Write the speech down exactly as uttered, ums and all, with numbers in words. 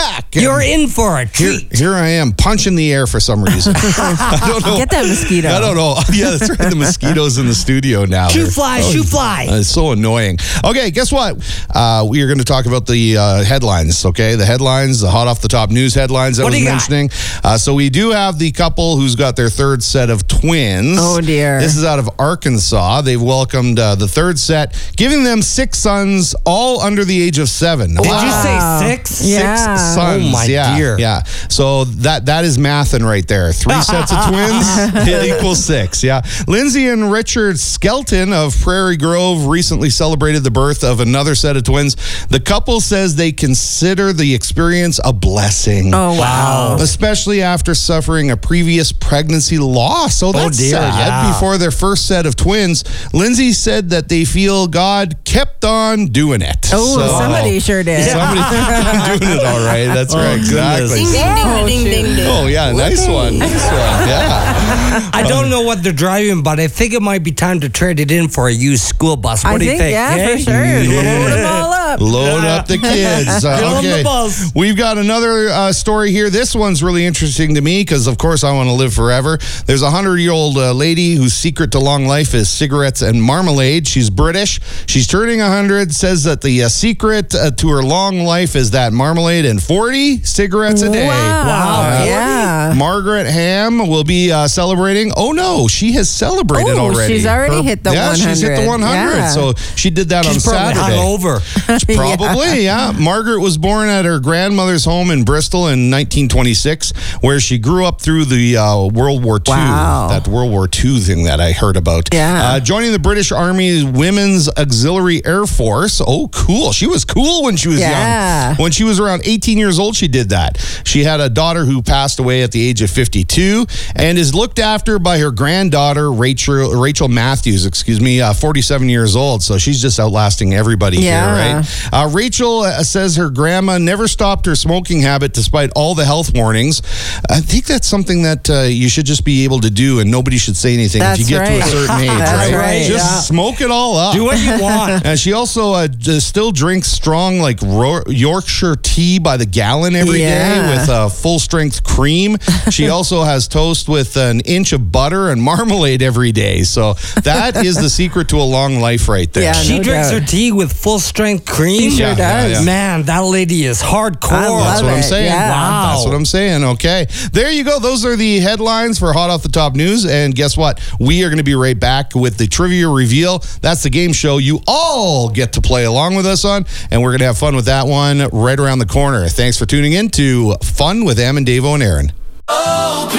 back. You're in for a treat. Here, here I am, punching the air for some reason. I don't know. Get that mosquito. I don't know. Yeah, that's right. The mosquitoes in the studio now. Shoot They're- fly, oh, shoot fly. uh, It's so annoying. Okay, guess what? Uh, we are going to talk about the uh, headlines, okay? The headlines, the hot off the top news headlines I What was do you got? mentioning. Uh, so we do have the couple who's got their third set of twins. Oh, dear. This is out of Arkansas. They've welcomed uh, the third set, giving them six sons, all under the age of seven. Did Wow. you say six? Yeah. Six sons. Oh, my yeah, dear. Yeah. So that that is mathing right there. Three sets of twins, it equals six. Yeah. Lindsay and Richard Skelton of Prairie Grove recently celebrated the birth of another set of twins. The couple says they consider the experience a blessing. Oh, wow. Especially after suffering a previous pregnancy loss. So that's dear, sad. yeah. Before their first set of twins, Lindsay said that they feel God kept on doing it. Oh, So- somebody sure did. Somebody doing it all right. That's Oh, right. goodness. Exactly. Ding, ding, ding, ding, ding, ding. Oh, yeah. Nice one. Nice one. Yeah. I don't know what they're driving, but I think it might be time to trade it in for a used school bus. What I do you think, think? yeah, eh? for sure. Load them all up. Load up the kids. Uh, Get on the okay. bus. We've got another uh, story here. This one's really interesting to me because, of course, I want to live forever. There's a hundred-year-old uh, lady whose secret to long life is cigarettes and marmalade. She's British. She's turning one hundred, says that the uh, secret uh, to her long life is that marmalade and forty cigarettes a day. Wow. Wow. Yeah. Margaret Ham will be uh, celebrating. Oh, no, she has celebrated Oh, already. she's already hit the yeah, she's hit the one hundred. one hundred. Yeah. So she did that She's on probably Saturday. hungover. Probably, yeah. Margaret was born at her grandmother's home in Bristol in nineteen twenty-six, where she grew up through the uh, World War Two. Wow. That World War Two thing that I heard about. Yeah. Uh, joining the British Army's Women's Auxiliary Air Force. Oh, cool. She was cool when she was Yeah. young. When she was around eighteen years old, she did that. She had a daughter who passed away at the age of fifty-two and is looked after by her granddaughter, Rachel Rachel Matthews, excuse me, uh, forty-seven years old. So she's just outlasting everybody Yeah. here, right? Uh, Rachel uh, says her grandma never stopped her smoking habit despite all the health warnings. I think that's something that uh, you should just be able to do and nobody should say anything That's if you get right. to a certain age, That's right? right, Just yeah. smoke it all up. Do what you want. And she also uh, d- still drinks strong, like Ro- Yorkshire tea by the gallon every day Yeah. with uh, full strength cream. She also has toast with an inch of butter and marmalade every day. So that is the secret to a long life right there. Yeah. She No drinks doubt. her tea with full strength cream. She sure Yeah, yeah, does. yeah. Man, that lady is hardcore. I love That's what I'm it, saying. yeah. Wow. That's what I'm saying. Okay. There you go. Those are the headlines for Hot Off the Top News. And guess what? We are going to be right back with the trivia reveal. That's the game show you all get to play along with us on. And we're going to have fun with that one right around the corner. Thanks for tuning in to Fun with Em and Davo and Aaron.